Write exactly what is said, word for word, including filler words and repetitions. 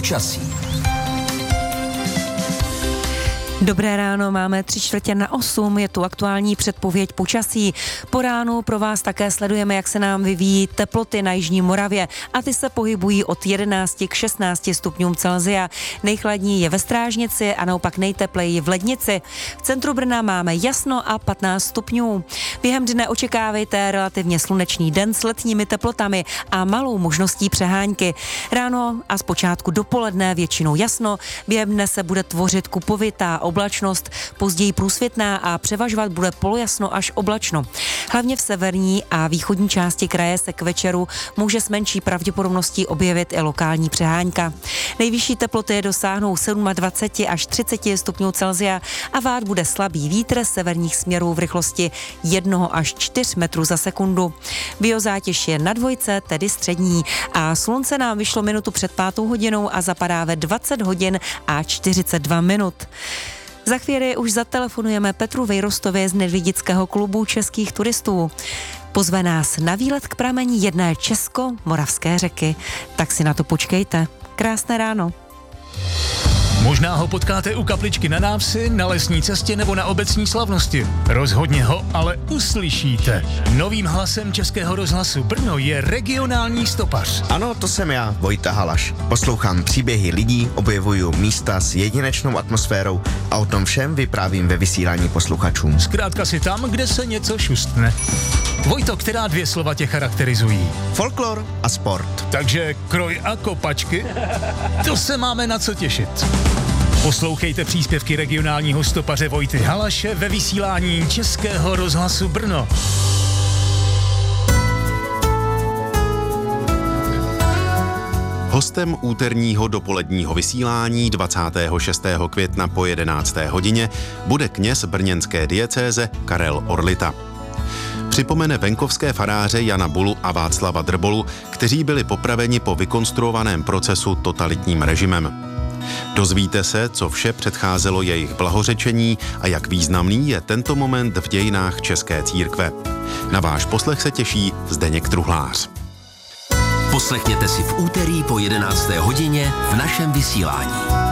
Počasí. Dobré ráno, máme tři čtvrtě na osm, je tu aktuální předpověď počasí. Po ránu pro vás také sledujeme, jak se nám vyvíjí teploty na jižní Moravě a ty se pohybují od jedenácti k šestnácti stupňům Celsia. Nejchladněji je ve Strážnici a naopak nejtepleji v Lednici. V centru Brna máme jasno a patnáct stupňů. Během dne očekávejte relativně slunečný den s letními teplotami a malou možností přehánky. Ráno a zpočátku dopoledne většinou jasno, během dne se bude tvořit kupovitá oblačnost, později průsvitná a převažovat bude polojasno až oblačno. Hlavně v severní a východní části kraje se k večeru může s menší pravděpodobností objevit i lokální přehánka. Nejvyšší teploty dosáhnou dvacet sedm až třicet stupňů Celsia a vát bude slabý vítr severních směrů v rychlosti jedna až čtyři metrů za sekundu. Biozátěž je na dvojce, tedy střední, a slunce nám vyšlo minutu před pátou hodinou a zapadá ve dvacet hodin a čtyřicet dva minut. Za chvíli už zatelefonujeme Petru Vejrostovi z Nedvědického klubu českých turistů. Pozve nás na výlet k prameni jedné česko-moravské řeky. Tak si na to počkejte. Krásné ráno. Možná ho potkáte u kapličky na návsi, na lesní cestě nebo na obecní slavnosti. Rozhodně ho ale uslyšíte. Novým hlasem Českého rozhlasu Brno je regionální stopař. Ano, to jsem já, Vojta Halaš. Poslouchám příběhy lidí, objevuju místa s jedinečnou atmosférou a o tom všem vyprávím ve vysílání posluchačům. Zkrátka si tam, kde se něco šustne. Vojto, která dvě slova tě charakterizují? Folklor a sport. Takže kroj a kopačky? To se máme na co těšit. Poslouchejte příspěvky regionálního stopaře Vojty Halaše ve vysílání Českého rozhlasu Brno. Hostem úterního dopoledního vysílání dvacátého šestého května po jedenácté hodině bude kněz brněnské diecéze Karel Orlita. Připomene venkovské faráře Jana Bulu a Václava Drbolu, kteří byli popraveni po vykonstruovaném procesu totalitním režimem. Dozvíte se, co vše předcházelo jejich blahořečení a jak významný je tento moment v dějinách české církve. Na váš poslech se těší Zdeněk Truhlář. Poslechněte si v úterý po jedenácté hodině v našem vysílání.